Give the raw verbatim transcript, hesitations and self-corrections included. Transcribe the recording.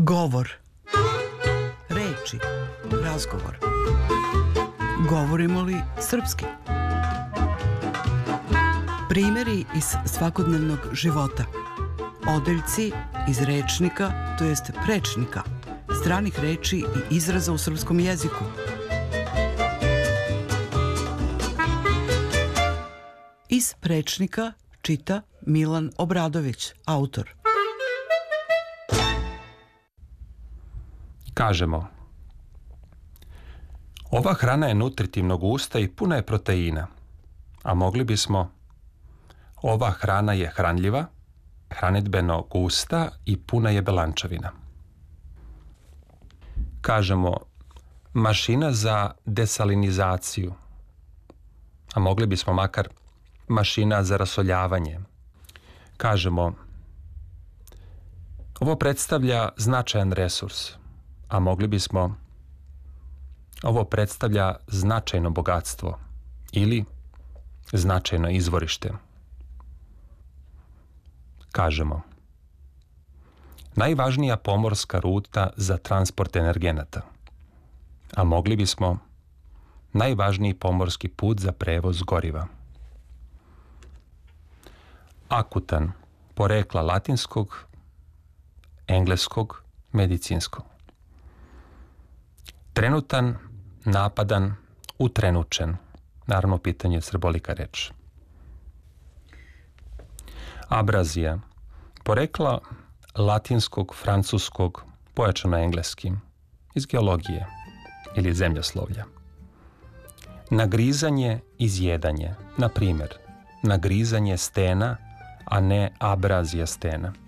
Govor. Reči. Razgovor. Govorimo li srpski? Primjeri iz svakodnevnog života. Odeljci iz rečnika, to jest prečnika, stranih reči i izraza u srpskom jeziku. Iz prečnika čita Milan Obradović, autor. Kažemo: ova hrana je nutritivno gusta i puna je proteina, a mogli bismo: ova hrana je hranljiva, hranidbeno gusta i puna je belančevina. Kažemo: mašina za desalinizaciju, a mogli bismo makar mašina za rasoljavanje. Kažemo: ovo predstavlja značajan resurs, a mogli bismo: ovo predstavlja značajno bogatstvo ili značajno izvorište. Kažemo: najvažnija pomorska ruta za transport energenata, a mogli bismo: najvažniji pomorski put za prevoz goriva. Akutan, porekla latinskog, engleskog, medicinskog. Trenutan, napadan, utrenučen. Naravno, pitanje je srbolika reč. Abrazija, porekla latinskog, francuskog, pojačano engleskim, iz geologije ili zemljoslovlja. Nagrizanje, izjedanje. Na primjer, nagrizanje stena, a ne abrazija stena.